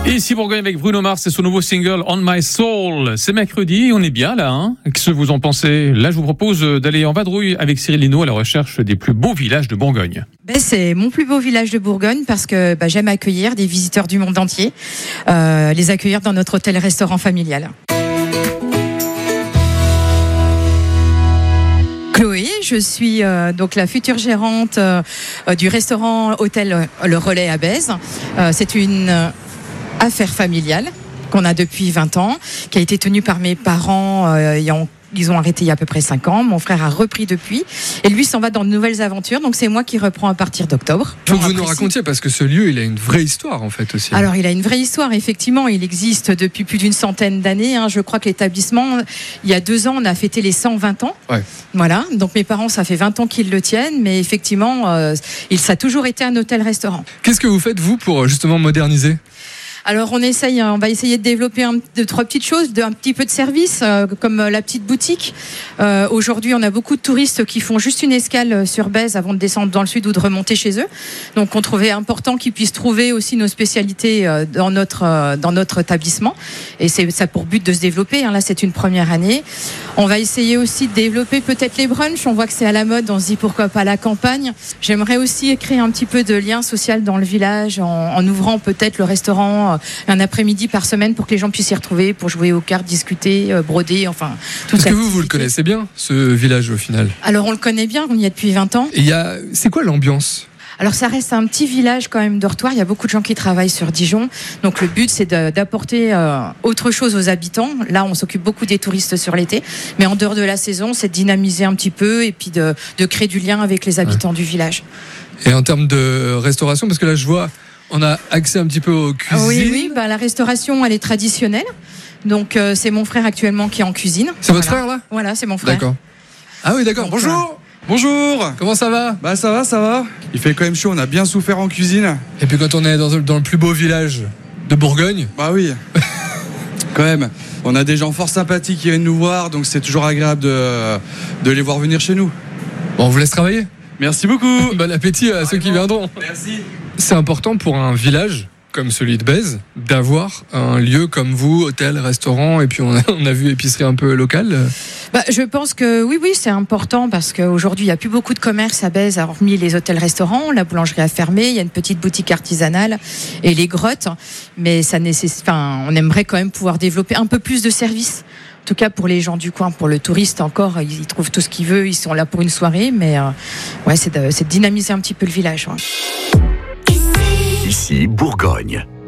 Et ici Bourgogne avec Bruno Mars et son nouveau single On My Soul. C'est mercredi, on est bien là, hein. Qu'est-ce que vous en pensez? Là, je vous propose d'aller en vadrouille avec Cyril Lino à la recherche des plus beaux villages de Bourgogne. C'est mon plus beau village de Bourgogne parce que j'aime accueillir des visiteurs du monde entier, les accueillir dans notre hôtel-restaurant familial. Chloé, je suis donc la future gérante du restaurant hôtel Le Relais à Bèze. C'est une affaire familiale qu'on a depuis 20 ans, qui a été tenue par mes parents ils ont arrêté il y a à peu près 5 ans. Mon frère a repris depuis. Et lui s'en va dans de nouvelles aventures. Donc c'est moi qui reprends à partir d'octobre. Faut que vous nous racontiez, parce que ce lieu, il a une vraie histoire en fait aussi. Alors il a une vraie histoire, effectivement. Il existe depuis plus d'une centaine d'années. Je crois que l'établissement, il y a 2 ans, on a fêté les 120 ans. Ouais. Voilà. Donc mes parents, ça fait 20 ans qu'ils le tiennent. Mais effectivement, ça a toujours été un hôtel-restaurant. Qu'est-ce que vous faites, vous, pour justement moderniser ? Alors on va essayer de développer 3 petites choses, un petit peu de service, comme la petite boutique. Aujourd'hui, on a beaucoup de touristes qui font juste une escale sur Bèze avant de descendre dans le sud ou de remonter chez eux. Donc on trouvait important qu'ils puissent trouver aussi nos spécialités dans notre établissement. Et c'est ça pour but de se développer. Là, c'est une première année. On va essayer aussi de développer peut-être les brunchs. On voit que c'est à la mode. On se dit pourquoi pas la campagne. J'aimerais aussi créer un petit peu de lien social dans le village en ouvrant peut-être le restaurant un après-midi par semaine pour que les gens puissent s'y retrouver, pour jouer aux cartes, discuter, broder, enfin tout ça. Est-ce que vous le connaissez bien, ce village au final ? Alors on le connaît bien, on y est depuis 20 ans. Et c'est quoi l'ambiance ? Alors ça reste un petit village quand même dortoir, il y a beaucoup de gens qui travaillent sur Dijon, donc le but c'est d'apporter autre chose aux habitants. Là on s'occupe beaucoup des touristes sur l'été, mais en dehors de la saison c'est de dynamiser un petit peu et puis de créer du lien avec les habitants du village. Et en termes de restauration, parce que là je vois, on a accès un petit peu aux cuisines. Oui, la restauration elle est traditionnelle, donc c'est mon frère actuellement qui est en cuisine. C'est votre frère là ? Voilà, c'est mon frère. D'accord. Ah oui, d'accord. Donc, bonjour. Bonjour. Comment ça va ? Bah ça va. Il fait quand même chaud, on a bien souffert en cuisine. Et puis quand on est dans le plus beau village de Bourgogne. Bah oui. Quand même, on a des gens fort sympathiques qui viennent nous voir, donc c'est toujours agréable de les voir venir chez nous. Bon, on vous laisse travailler. Merci beaucoup. Bon appétit à ceux qui viendront. Merci. C'est important pour un village comme celui de Bèze d'avoir un lieu comme vous, hôtel, restaurant, et puis on a vu épicerie un peu locale. Je pense que oui, c'est important parce qu'aujourd'hui, il n'y a plus beaucoup de commerce à Bèze, hormis les hôtels-restaurants. La boulangerie a fermé, il y a une petite boutique artisanale et les grottes. Mais on aimerait quand même pouvoir développer un peu plus de services. En tout cas, pour les gens du coin, pour le touriste encore, ils trouvent tout ce qu'ils veulent, ils sont là pour une soirée. Mais c'est de dynamiser un petit peu le village. Ici, Bourgogne.